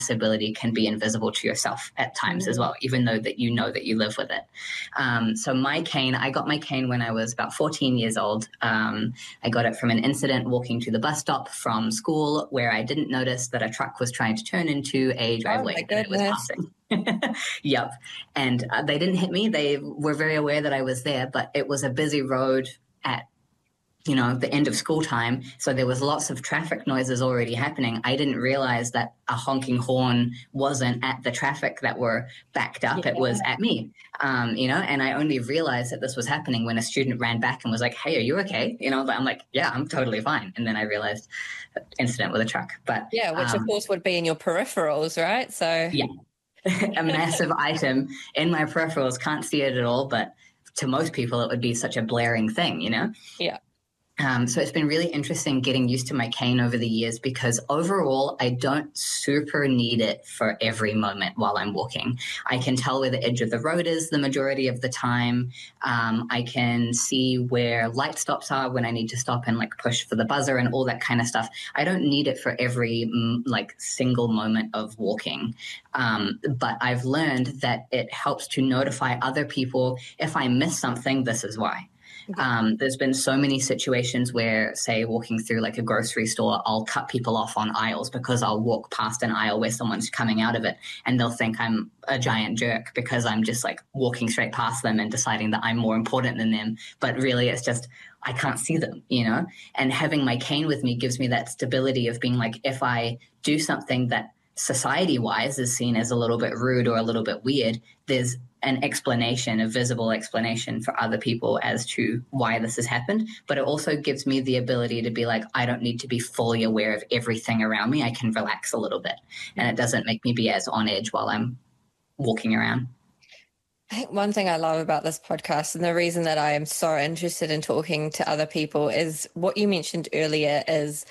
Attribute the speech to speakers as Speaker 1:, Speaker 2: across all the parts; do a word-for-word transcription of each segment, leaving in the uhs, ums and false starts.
Speaker 1: disability can be invisible to yourself at times as well, even though that you know that you live with it. Um, so my cane, I got my cane when I was about fourteen years old. Um, I got it from an incident walking to the bus stop from school where I didn't notice that a truck was trying to turn into a driveway
Speaker 2: oh
Speaker 1: that it was passing. Yep. And uh, they didn't hit me. They were very aware that I was there, but it was a busy road at you know, the end of school time. So there was lots of traffic noises already happening. I didn't realize that a honking horn wasn't at the traffic that were backed up. Yeah. It was at me, um, you know, and I only realized that this was happening when a student ran back and was like, hey, are you okay? You know, but I'm like, yeah, I'm totally fine. And then I realized incident with a truck. But
Speaker 2: yeah, which um, of course would be in your peripherals, right? So
Speaker 1: yeah, a massive item in my peripherals, can't see it at all. But to most people, it would be such a blaring thing, you know?
Speaker 2: Yeah.
Speaker 1: Um, so it's been really interesting getting used to my cane over the years because overall, I don't super need it for every moment while I'm walking. I can tell where the edge of the road is the majority of the time. Um, I can see where light stops are when I need to stop and like push for the buzzer and all that kind of stuff. I don't need it for every like single moment of walking. Um, but I've learned that it helps to notify other people if I miss something, this is why. Um, there's been so many situations where, say, walking through like a grocery store, I'll cut people off on aisles because I'll walk past an aisle where someone's coming out of it and they'll think I'm a giant jerk because I'm just like walking straight past them and deciding that I'm more important than them. But really it's just I can't see them, you know, and having my cane with me gives me that stability of being like, if I do something that society-wise is seen as a little bit rude or a little bit weird, there's an explanation, a visible explanation for other people as to why this has happened. But it also gives me the ability to be like, I don't need to be fully aware of everything around me. I can relax a little bit and it doesn't make me be as on edge while I'm walking around.
Speaker 2: I think one thing I love about this podcast and the reason that I am so interested in talking to other people is what you mentioned earlier is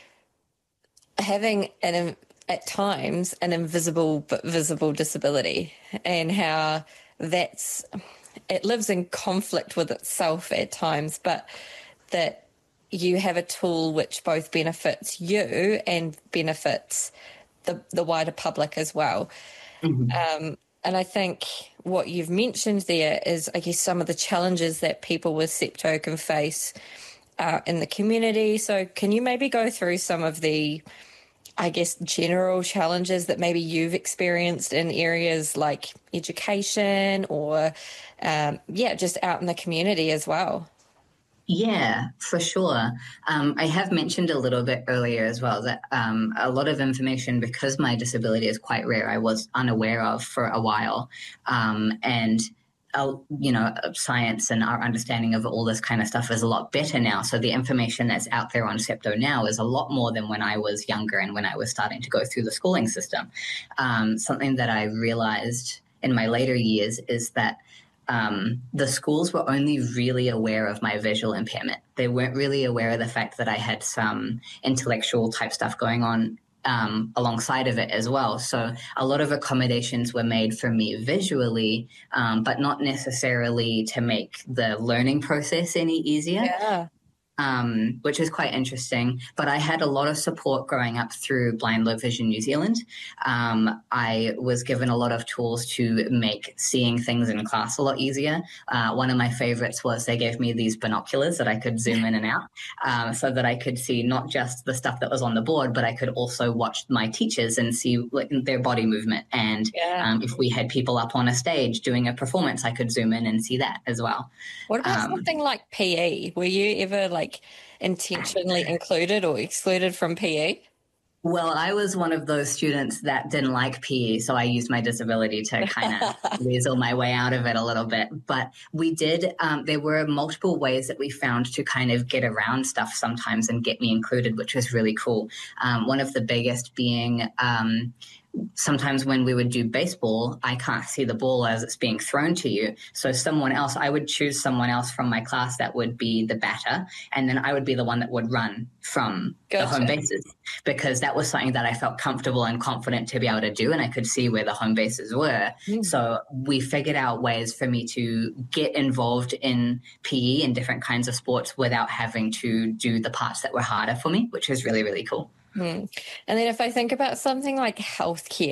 Speaker 2: having an at times an invisible but visible disability and how that's it lives in conflict with itself at times, but that you have a tool which both benefits you and benefits the the wider public as well. Mm-hmm. Um, and I think what you've mentioned there is, I guess, some of the challenges that people with septo can face uh, in the community. So can you maybe go through some of the I guess, general challenges that maybe you've experienced in areas like education or, um, yeah, just out in the community as well?
Speaker 1: Yeah, for sure. Um, I have mentioned a little bit earlier as well that um, a lot of information, because my disability is quite rare, I was unaware of for a while. Um, and Uh, you know, science and our understanding of all this kind of stuff is a lot better now. So the information that's out there on septo now is a lot more than when I was younger and when I was starting to go through the schooling system. Um, something that I realized in my later years is that um, the schools were only really aware of my visual impairment. They weren't really aware of the fact that I had some intellectual type stuff going on Um, alongside of it as well. So a lot of accommodations were made for me visually, um, but not necessarily to make the learning process any easier.
Speaker 2: Yeah.
Speaker 1: Um, which is quite interesting. But I had a lot of support growing up through Blind Low Vision New Zealand. Um, I was given a lot of tools to make seeing things in class a lot easier. Uh, one of my favorites was they gave me these binoculars that I could zoom in and out um, so that I could see not just the stuff that was on the board, but I could also watch my teachers and see like, their body movement. And yeah. um, if we had people up on a stage doing a performance, I could zoom in and see that as well.
Speaker 2: What about um, something like P E? Were you ever like like intentionally included or excluded from P E?
Speaker 1: Well, I was one of those students that didn't like P E, so I used my disability to kind of weasel my way out of it a little bit. But we did, um, there were multiple ways that we found to kind of get around stuff sometimes and get me included, which was really cool. Um, one of the biggest being um, sometimes when we would do baseball, I can't see the ball as it's being thrown to you. So someone else, I would choose someone else from my class that would be the batter, and then I would be the one that would run from gotcha. the home bases, because that was something that I felt comfortable and confident to be able to do, and I could see where the home bases were. Mm. So we figured out ways for me to get involved in P E and different kinds of sports without having to do the parts that were harder for me, which is really, really cool.
Speaker 2: Mm. And then if I think about something like healthcare,